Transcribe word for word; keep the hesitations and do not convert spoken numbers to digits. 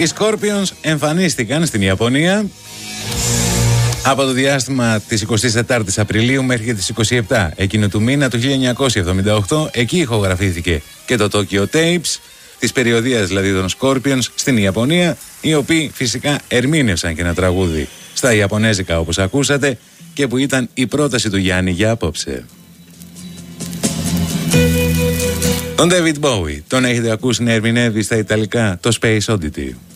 Οι Scorpions εμφανίστηκαν στην Ιαπωνία από το διάστημα της εικοστής τετάρτης Απριλίου μέχρι και τις είκοσι επτά εκείνου του μήνα του χίλια εννιακόσια εβδομήντα οκτώ. Εκεί ηχογραφήθηκε και το Tokyo Tapes, της περιοδίας δηλαδή των Scorpions στην Ιαπωνία, οι οποίοι φυσικά ερμήνευσαν και ένα τραγούδι στα Ιαπωνέζικα όπως ακούσατε και που ήταν η πρόταση του Γιάννη για απόψε. Τον David Bowie τον έχετε ακούσει να ερμηνεύει στα Ιταλικά το Space Oddity.